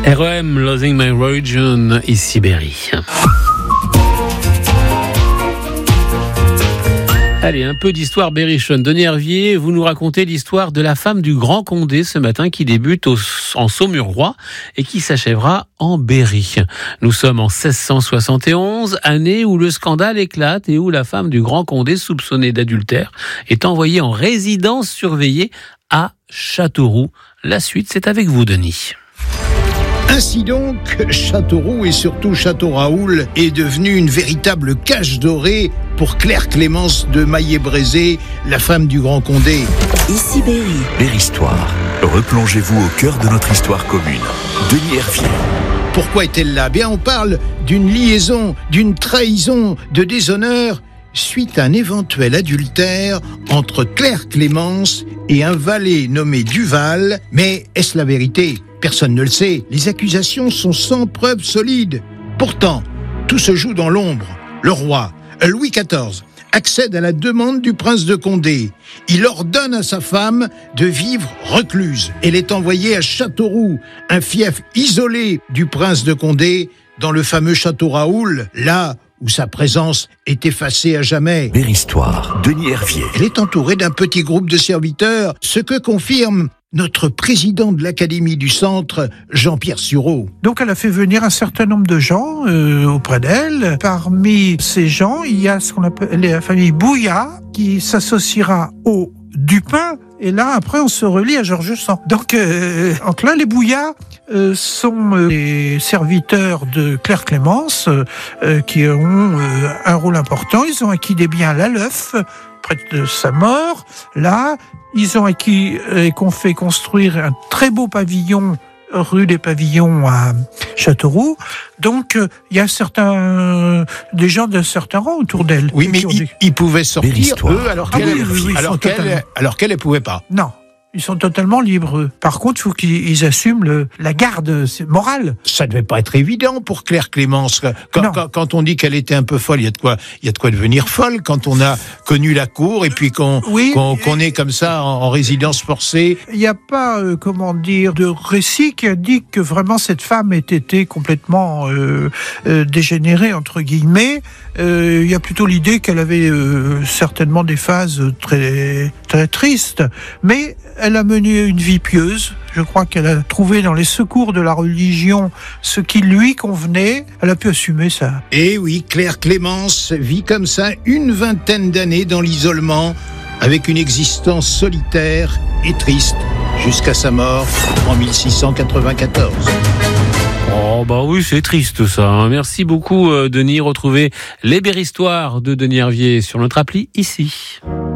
REM, Losing My Religion, ici Berry. Allez, un peu d'histoire berrichonne. Denis Hervier, vous nous racontez l'histoire de la femme du Grand Condé ce matin qui débute en Saumurois et qui s'achèvera en Berry. Nous sommes en 1671, année où le scandale éclate et où la femme du Grand Condé, soupçonnée d'adultère, est envoyée en résidence surveillée à Châteauroux. La suite, c'est avec vous, Denis. Ainsi donc, Châteauroux et surtout Château-Raoul est devenu une véritable cage dorée pour Claire Clémence de Maillé-Brézé, la femme du Grand Condé. Ici Berry. Berry-Histoire. Replongez-vous au cœur de notre histoire commune. Denis Hervier. Pourquoi est-elle là ? Bien, on parle d'une liaison, d'une trahison, de déshonneur suite à un éventuel adultère entre Claire Clémence et un valet nommé Duval. Mais est-ce la vérité ? Personne ne le sait. Les accusations sont sans preuve solide. Pourtant, tout se joue dans l'ombre. Le roi, Louis XIV, accède à la demande du prince de Condé. Il ordonne à sa femme de vivre recluse. Elle est envoyée à Châteauroux, un fief isolé du prince de Condé, dans le fameux Château Raoul, là où sa présence est effacée à jamais. Berry-Histoire. Denis Hervier. Elle est entourée d'un petit groupe de serviteurs, ce que confirme notre président de l'Académie du Centre, Jean-Pierre Sureau. Donc elle a fait venir un certain nombre de gens auprès d'elle. Parmi ces gens, il y a ce qu'on appelle la famille Bouillat, qui s'associera au Dupin. Et là, après, on se relie à Georges Sand. Donc, entre là, les Bouillats sont les serviteurs de Claire Clémence, qui ont un rôle important. Ils ont acquis des biens à La Leuf, près de sa mort. Là, ils ont acquis et qu'on fait construire un très beau pavillon rue des Pavillons à Châteauroux. Donc, il y a des gens d'un certain rang autour d'elle. Oui, mais ils pouvaient sortir, eux, alors qu'elle ne pouvait pas. Non. Ils sont totalement libres, eux. Par contre, il faut qu'ils assument la garde morale. Ça devait pas être évident pour Claire Clémence. Quand on dit qu'elle était un peu folle, il y a de quoi devenir folle quand on a connu la cour et puis qu'on est comme ça en résidence forcée. Il n'y a pas, de récit qui indique que vraiment cette femme ait été complètement dégénérée, entre guillemets. Il y a plutôt l'idée qu'elle avait certainement des phases très, très tristes. Mais elle a mené une vie pieuse. Je crois qu'elle a trouvé dans les secours de la religion ce qui lui convenait. Elle a pu assumer ça. Et oui, Claire Clémence vit comme ça une vingtaine d'années dans l'isolement, avec une existence solitaire et triste, jusqu'à sa mort en 1694. Oh bah oui, c'est triste ça. Merci beaucoup Denis. Retrouvez les Berry-Histoires de Denis Hervier sur notre appli ici.